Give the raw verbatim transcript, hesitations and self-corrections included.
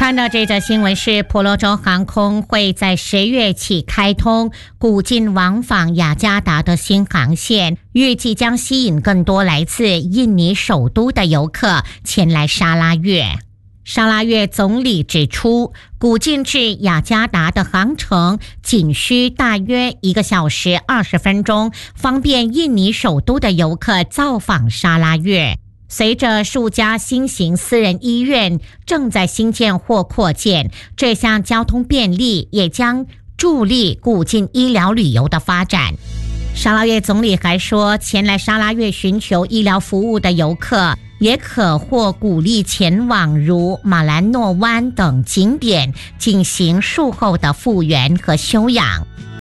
看到这则新闻是婆罗洲航空会在十月起开通古晋往返雅加达的新航线，预计将吸引更多来自印尼首都的游客前来沙拉越。沙拉越总理指出，古晋至雅加达的航程仅需大约一个小时二十分钟，方便印尼首都的游客造访沙拉越。随着数家新型私人医院正在兴建或扩建，这项交通便利也将助力古晋医疗旅游的发展。沙拉越总理还说，前来沙拉越寻求医疗服务的游客也可或鼓励前往如马兰诺湾等景点进行术后的复原和休养。